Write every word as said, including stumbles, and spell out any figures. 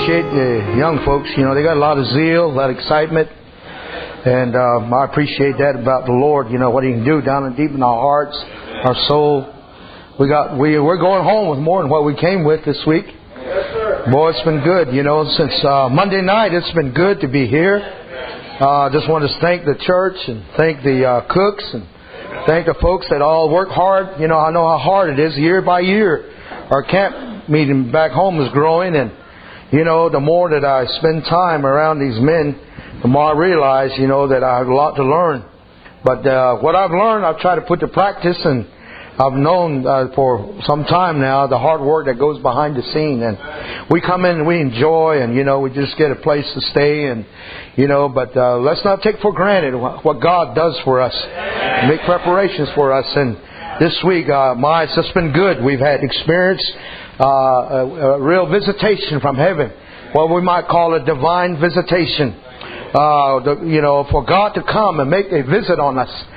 appreciate the young folks. You know, they got a lot of zeal, a lot of excitement. And um, I appreciate that about the Lord. You know, what He can do down and deep in our hearts, our soul. We got, we, we're going home with more than what we came with this week. Yes, sir. Boy, it's been good. You know, since uh, Monday night, it's been good to be here. I uh, just want to thank the church and thank the uh, cooks and thank the folks that all work hard. You know, I know how hard it is year by year. Our camp meeting back home is growing, and, you know, the more that I spend time around these men, the more I realize, you know, that I have a lot to learn. But uh, what I've learned, I've tried to put to practice, and I've known uh, for some time now the hard work that goes behind the scene. And we come in and we enjoy, and, you know, we just get a place to stay, and, you know, but uh, let's not take for granted what God does for us. Make preparations for us. And this week, uh, my, it's just been good. We've had experience, uh, a, a real visitation from heaven. What we might call a divine visitation. Uh, the, you know, for God to come and make a visit on us.